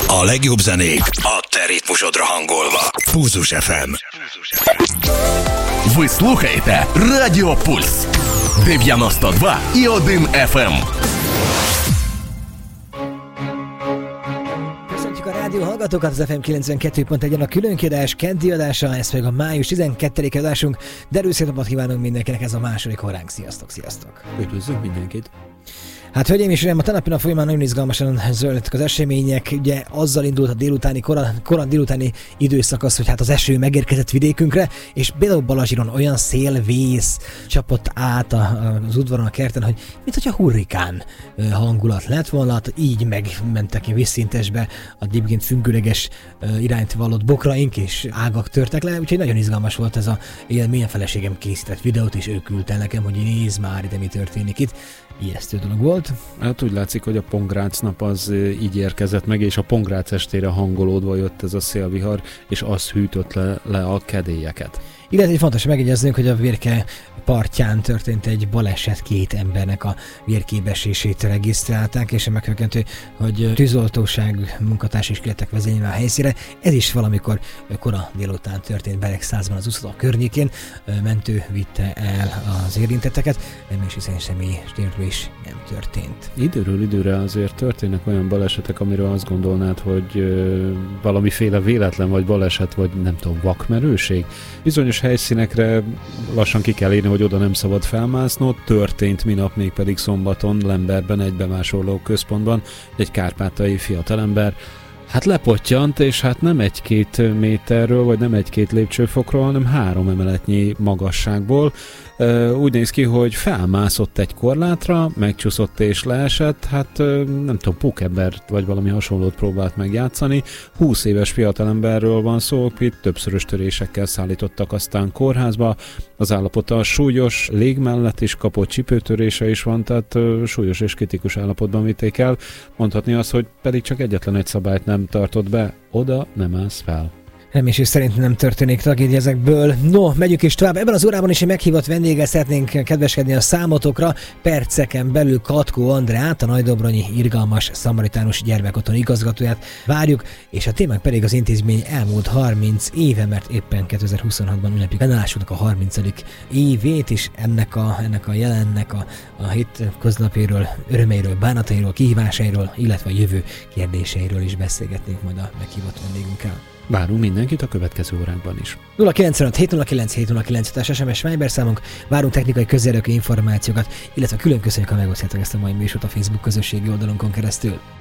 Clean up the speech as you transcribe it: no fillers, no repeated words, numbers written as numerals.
A legjobb zenék a te ritmusodra hangolva. Pulzus FM. Ви слухаєте Радіо Пульс 92,1 FM. Köszöntjük a rádió hallgatókat, az FM 92.1-en a különkiadás keddi adása, ez pedig a május 12. adásunk. Derű szép napot kívánunk mindenkinek, ez a második óránk. Sziasztok, sziasztok! Üdvözlünk mindenkit! Hát hölgyeim és uraim, a tenapi nap folyamán nagyon izgalmasan zöldöttek az események. Ugye azzal indult a délutáni, koran délutáni időszakasz, hogy hát az eső megérkezett vidékünkre, és például Balazsiron olyan szélvész csapott át az udvaron, a kerten, hogy mintha hurrikán hangulat lett volna, így megmentek ki vízszintesbe a egyébként függőleges irányt vallott bokraink, és ágak törtek le, úgyhogy nagyon izgalmas volt ez a élmény. A feleségem készített videót, és ő küldte nekem, hogy nézd már ide, mi történik itt. Ijesztő dolog volt. Hát úgy látszik, hogy a Pongrác nap az így érkezett meg, és a Pongrác estére hangolódva jött ez a szélvihar, és az hűtött le a kedélyeket. Illetve fontos megjegyeznünk, hogy a Vérke partján történt egy baleset, 2 embernek a vérkébesését regisztrálták, és a megkövetkező, hogy tűzoltóság munkatárs is kilettek vezényelve a helyszínre. Ez is valamikor kora délután történt Beregszázban, az úszodó környékén. Mentő vitte el az érintetteket, és hiszen semmi sérülés nem történt. Időről időre azért történnek olyan balesetek, amiről azt gondolnád, hogy valamiféle véletlen vagy baleset, vagy nem tudom, vakmerőség. Bizonyos helyszínekre lassan ki kell érni, hogy oda nem szabad felmásznod. Történt minap, mégpedig szombaton Lemberben, egy bevásárló központban egy kárpátaljai fiatalember hát lepottyant, és hát nem 1-2 méterről, vagy nem 1-2 lépcsőfokról, hanem 3 emeletnyi magasságból. Úgy néz ki, hogy felmászott egy korlátra, megcsúszott és leesett, hát nem tudom, pókembert vagy valami hasonlót próbált megjátszani. 20 éves fiatalemberről van szó, itt többszörös törésekkel szállítottak aztán kórházba. Az állapota súlyos, lég mellett is kapott csipőtörése is van, tehát súlyos és kritikus állapotban vitték el. Mondhatni azt, hogy pedig csak egyetlen egy szabályt nem tartott be, oda nem állsz fel. Remélem szerint nem történik tragédia ezekből. No, megyünk is tovább. Ebben az órában is egy meghívott vendéggel szeretnénk kedveskedni a számotokra. Perceken belül Katkó Andreát, a Nagydobronyi Irgalmas Szamaritánus Gyermekotthon igazgatóját várjuk, és a témánk pedig az intézmény elmúlt 30 éve, mert éppen 2026-ban ünneplik fennállásunknak a 30. évét, és ennek a jelennek a hétköznapjairól, örömeiről, bánatairól, kihívásairól, illetve a jövő kérdéseiről is beszélgetnénk majd a meghívott vendégünkkel. Várunk mindenkit a következő órákban is. 095 709 709 SMS Viber számunk, várunk technikai közérlekű információkat, illetve külön köszönjük, ha megosztjátok ezt a mai műsort a Facebook közösségi oldalunkon keresztül.